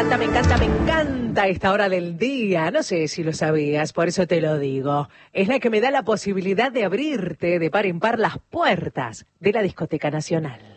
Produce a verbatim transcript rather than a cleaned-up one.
encanta, me encanta, me encanta esta hora del día. No sé si lo sabías, por eso te lo digo. Es la que me da la posibilidad de abrirte de par en par las puertas de la Discoteca Nacional.